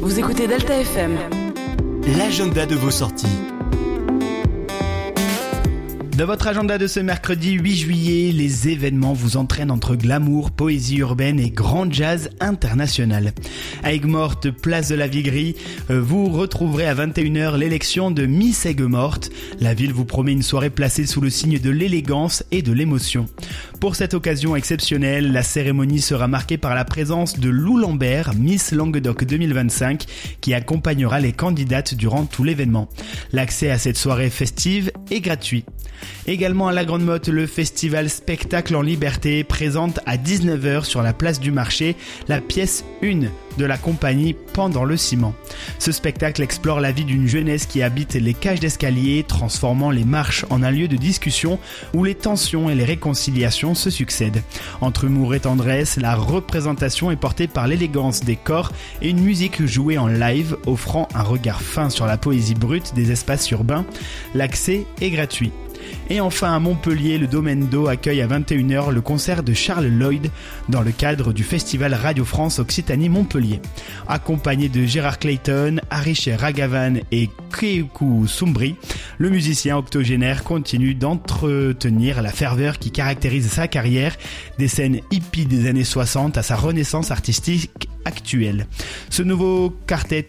Vous écoutez Delta FM. L'agenda de vos sorties. Dans votre agenda de ce mercredi 8 juillet, les événements vous entraînent entre glamour, poésie urbaine et grand jazz international. À Aigues-Mortes, place de la Viguerie, vous retrouverez à 21h l'élection de Miss Aigues-Mortes. La ville vous promet une soirée placée sous le signe de l'élégance et de l'émotion. Pour cette occasion exceptionnelle, la cérémonie sera marquée par la présence de Lou Lambert, Miss Languedoc 2025, qui accompagnera les candidates durant tout l'événement. L'accès à cette soirée festive est gratuit. Également à la Grande Motte, le festival Spectacle en Liberté présente à 19h sur la place du marché la pièce 1 de la compagnie Pendant le ciment. Ce spectacle explore la vie d'une jeunesse qui habite les cages d'escalier, transformant les marches en un lieu de discussion où les tensions et les réconciliations se succèdent. Entre humour et tendresse, la représentation est portée par l'élégance des corps et une musique jouée en live offrant un regard fin sur la poésie brute des espaces urbains. L'accès est gratuit. Et enfin à Montpellier, le Domaine d'Eau accueille à 21h le concert de Charles Lloyd dans le cadre du festival Radio France Occitanie Montpellier. Accompagné de Gérard Clayton, Harish Raghavan et Kweku Sumbri, le musicien octogénaire continue d'entretenir la ferveur qui caractérise sa carrière, des scènes hippies des années 60 à sa renaissance artistique actuelle. Ce nouveau quartet